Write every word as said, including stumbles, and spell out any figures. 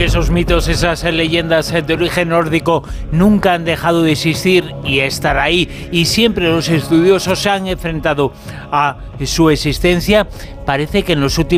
aunque esos mitos, esas leyendas de origen nórdico nunca han dejado de existir y estar ahí, y siempre los estudiosos se han enfrentado a su existencia, parece que en los últimos